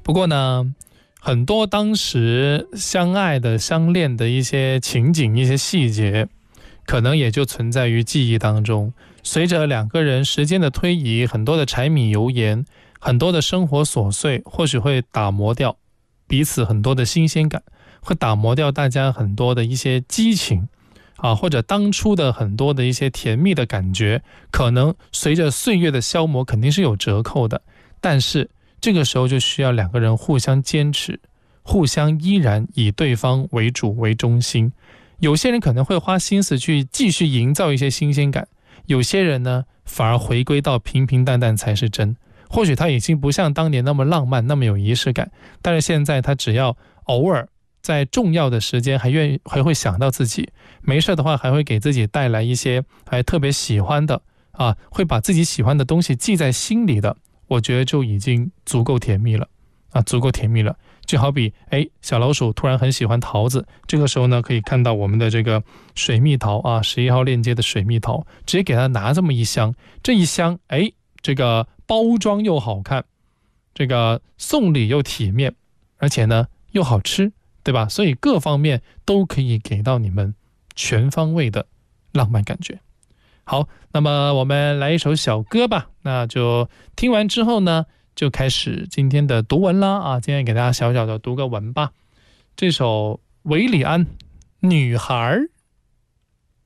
不过呢，很多当时相爱的相恋的一些情景一些细节，可能也就存在于记忆当中。随着两个人时间的推移，很多的柴米油盐，很多的生活琐碎，或许会打磨掉彼此很多的新鲜感，会打磨掉大家很多的一些激情或者当初的很多的一些甜蜜的感觉，可能随着岁月的消磨肯定是有折扣的。但是这个时候就需要两个人互相坚持，互相依然以对方为主为中心。有些人可能会花心思去继续营造一些新鲜感，有些人呢反而回归到平平淡淡才是真。或许他已经不像当年那么浪漫那么有仪式感，但是现在他只要偶尔在重要的时间还会想到自己，没事的话还会给自己带来一些还特别喜欢的会把自己喜欢的东西记在心里的，我觉得就已经足够甜蜜了足够甜蜜了。就好比小老鼠突然很喜欢桃子，这个时候呢可以看到我们的这个水蜜桃11号链接的水蜜桃，直接给他拿这么一箱，这一箱这个包装又好看，这个送礼又体面，而且呢又好吃，对吧？所以各方面都可以给到你们全方位的浪漫感觉。好，那么我们来一首小歌吧，那就听完之后呢就开始今天的读文啦今天给大家小小的读个文吧。这首韦礼安《女孩》。